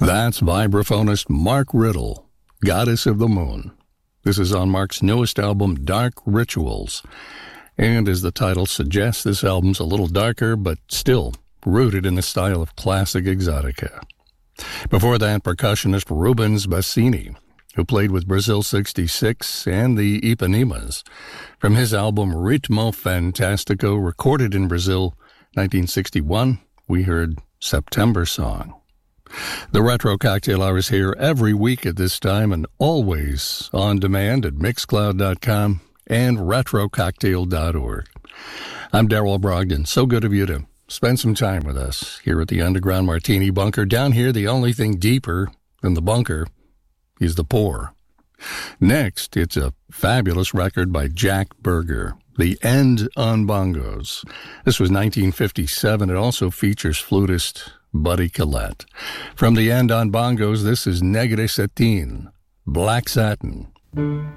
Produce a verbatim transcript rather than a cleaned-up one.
That's vibraphonist Mark Riddle, Goddess of the Moon. This is on Mark's newest album, Dark Rituals. And as the title suggests, this album's a little darker, but still rooted in the style of classic exotica. Before that, percussionist Rubens Bassini, who played with Brazil sixty-six and the Ipanemas, from his album Ritmo Fantastico, recorded in Brazil, nineteen sixty-one, we heard September Song. The Retro Cocktail Hour is here every week at this time and always on demand at mixcloud dot com and retro cocktail dot org. I'm Darrell Brogdon. So good of you to spend some time with us here at the Underground Martini Bunker. Down here, the only thing deeper than the bunker is the pour. Next, it's a fabulous record by Jack Berger, The End on Bongos. This was nineteen fifty-seven. It also features flutist Buddy Collette. From The End on Bongos, this is Negre Satin, Black Satin.